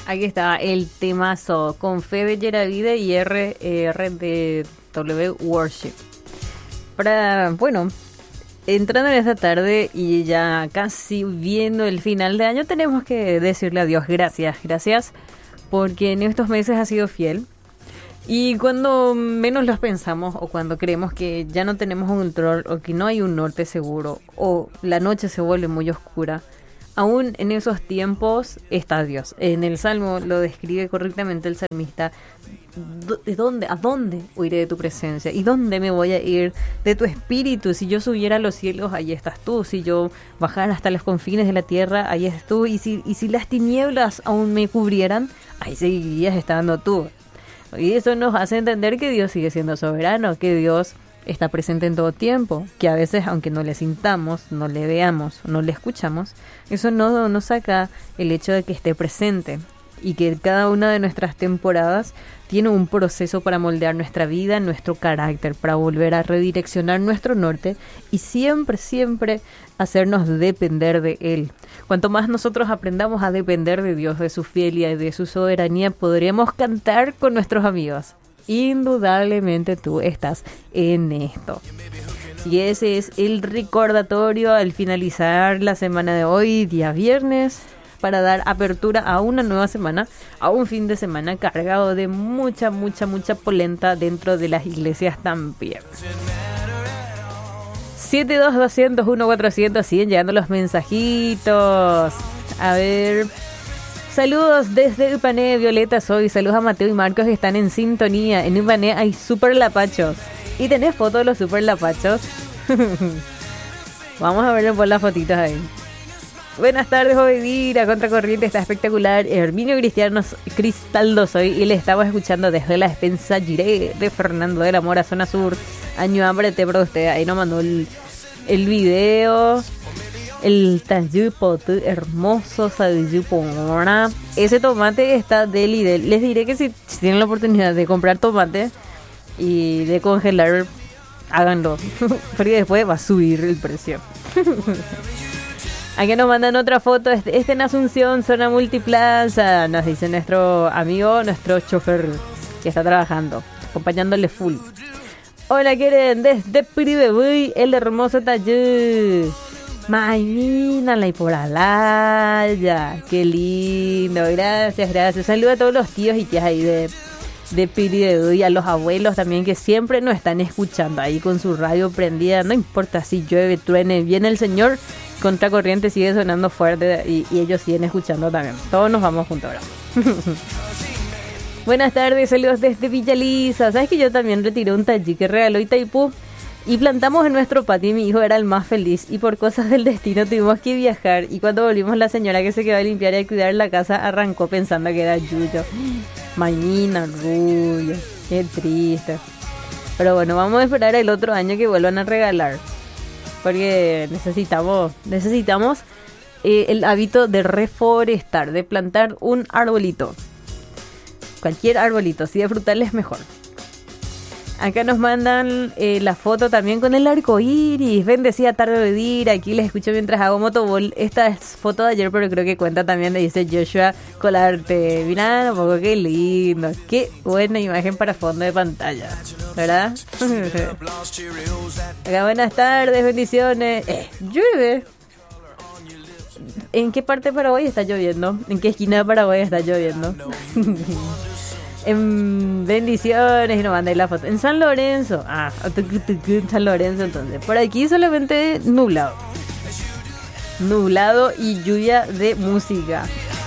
Aquí está el temazo con Fede Yeravide y R de W Worship. Bueno, entrando en esta tarde y ya casi viendo el final de año, tenemos que decirle a Dios gracias, porque en estos meses ha sido fiel. Y cuando menos los pensamos o cuando creemos que ya no tenemos un control o que no hay un norte seguro o la noche se vuelve muy oscura, aún en esos tiempos está Dios. En el Salmo lo describe correctamente el salmista. ¿A dónde huiré de tu presencia? ¿Y dónde me voy a ir de tu espíritu? Si yo subiera a los cielos, ahí estás tú. Si yo bajara hasta los confines de la tierra, ahí estás tú. Y si las tinieblas aún me cubrieran, ahí seguirías estando tú. Y eso nos hace entender que Dios sigue siendo soberano, que Dios está presente en todo tiempo, que a veces, aunque no le sintamos, no le veamos, no le escuchamos, eso no saca el hecho de que esté presente y que cada una de nuestras temporadas tiene un proceso para moldear nuestra vida, nuestro carácter, para volver a redireccionar nuestro norte y siempre hacernos depender de Él. Cuanto más nosotros aprendamos a depender de Dios, de su fidelidad y de su soberanía, podremos cantar con nuestros amigos. Indudablemente tú estás en esto. Y ese es el recordatorio al finalizar la semana de hoy, día viernes, para dar apertura a una nueva semana, a un fin de semana cargado de mucha polenta dentro de las iglesias también. 72-200-1400, siguen llegando los mensajitos. A ver... Saludos desde Upané, Violeta soy. Saludos a Mateo y Marcos que están en sintonía. En Upané hay super lapachos. ¿Y tenés fotos de los super lapachos? Vamos a verle por las fotitos ahí. Buenas tardes, Ovedira. Contracorriente está espectacular. Herminio Cristaldo soy y le estamos escuchando desde la despensa Giré de Fernando de la Mora, zona sur. Año hambre te para usted. Ahí nos mandó el video. El tayupote hermoso, sadiyupona. Ese tomate está deli. Les diré que si tienen la oportunidad de comprar tomate y de congelar, háganlo, porque después va a subir el precio. Aquí nos mandan otra foto. Este en Asunción, zona multiplaza, nos dice nuestro amigo, nuestro chofer que está trabajando, acompañándole full. Hola, quieren desde Piribebuy, el hermoso tayú. Maimina, y por Alaya, qué lindo, gracias. Saludos a todos los tíos y tías ahí de Piribebuy, a los abuelos también que siempre nos están escuchando ahí con su radio prendida. No importa si llueve, truene, viene el Señor, Contracorriente sigue sonando fuerte y ellos siguen escuchando también. Todos nos vamos juntos ahora. Buenas tardes, saludos desde Villa Lisa. ¿Sabes que yo también retiré un tallí que regaló Itaipú? Y plantamos en nuestro patio y mi hijo era el más feliz. Y por cosas del destino tuvimos que viajar. Y cuando volvimos, la señora que se quedó a limpiar y a cuidar la casa arrancó pensando que era Yuyo. Mañina, Rubio. Qué triste. Pero bueno, vamos a esperar el otro año que vuelvan a regalar. Porque necesitamos el hábito de reforestar, de plantar un arbolito. Cualquier arbolito, si de frutales mejor. Acá nos mandan la foto también con el arco iris. Bendecida tarde de día. Aquí les escucho mientras hago motobol. Esta es foto de ayer, pero creo que cuenta también. Le dice Joshua Colarte. Mirá un poco, qué lindo. Qué buena imagen para fondo de pantalla, ¿verdad? Acá, buenas tardes, bendiciones. Llueve. ¿En qué parte de Paraguay está lloviendo? ¿En qué esquina de Paraguay está lloviendo? En bendiciones, y nos mandáis la foto. En San Lorenzo. En San Lorenzo, entonces. Por aquí solamente nublado. Nublado y lluvia de música.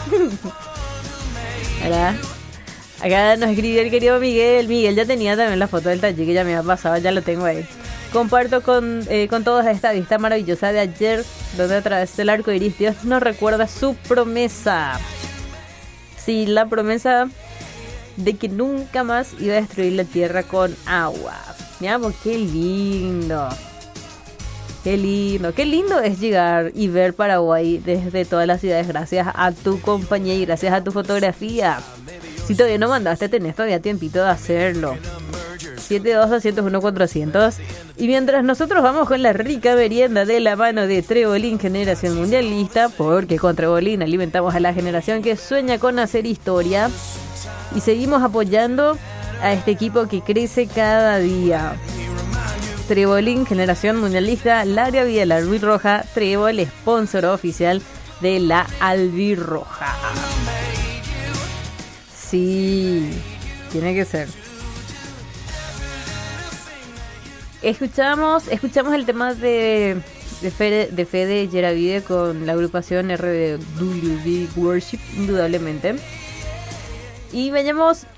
¿Verdad? Acá nos escribió el querido Miguel. Miguel ya tenía también la foto del taller que ya me había pasado, ya lo tengo ahí. Comparto con todos esta vista maravillosa de ayer, donde a través del arco iris Dios nos recuerda su promesa. Sí, la promesa de que nunca más iba a destruir la tierra con agua. Mira, qué lindo. Qué lindo es llegar y ver Paraguay desde todas las ciudades gracias a tu compañía y gracias a tu fotografía. Si todavía no mandaste, tenés todavía tiempito de hacerlo. 72-201-400. Y mientras nosotros vamos con la rica merienda de la mano de Trebolín Generación Mundialista, porque con Trebolín alimentamos a la generación que sueña con hacer historia, y seguimos apoyando a este equipo que crece cada día. Trebolín Generación Mundialista, Laura Vidal Albirroja, Trébol, sponsor oficial de la Albirroja. Sí, tiene que ser. Escuchamos el tema de Fede Yeravide con la agrupación RWB Worship, indudablemente. Y vayamos